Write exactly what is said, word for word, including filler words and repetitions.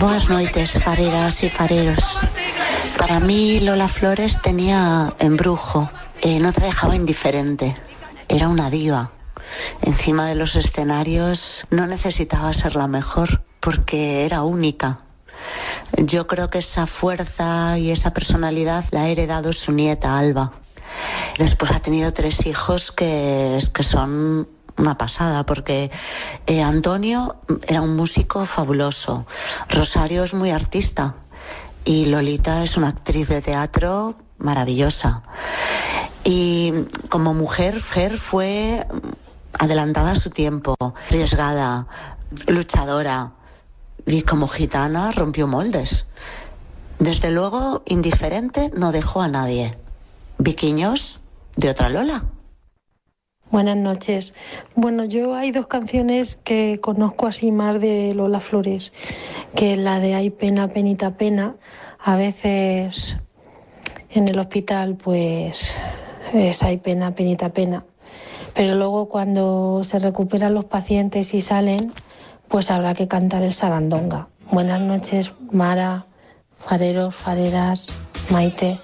Buenas noches, fareras y fareros. Para mí Lola Flores tenía embrujo, eh, no te dejaba indiferente, era una diva. Encima de los escenarios no necesitaba ser la mejor porque era única. Yo creo que esa fuerza y esa personalidad la ha heredado su nieta Alba. Después ha tenido tres hijos que, que son una pasada, porque eh, Antonio era un músico fabuloso, Rosario es muy artista y Lolita es una actriz de teatro maravillosa. Y como mujer, Fer fue adelantada a su tiempo, arriesgada, luchadora, y como gitana rompió moldes. Desde luego, indiferente no dejó a nadie. Viquiños de otra Lola. Buenas noches. Bueno, yo hay dos canciones que conozco así más de Lola Flores, que es la de Hay pena, penita, pena. A veces en el hospital pues es Hay pena, penita, pena. Pero luego cuando se recuperan los pacientes y salen, pues habrá que cantar el Sarandonga. Buenas noches, Mara, fareros, fareras, Maite.